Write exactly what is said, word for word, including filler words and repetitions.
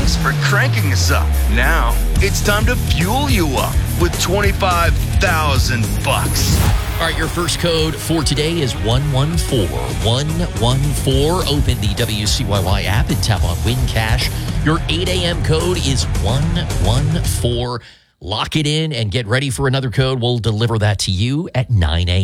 Thanks for cranking us up. Now, it's time to fuel you up with twenty-five thousand bucks. All right, your first code for today is one one four one one four. Open the W C Y Y app and tap on Win Cash. Your eight a.m. code is one one four. Lock it in and get ready for another code. We'll deliver that to you at nine a.m.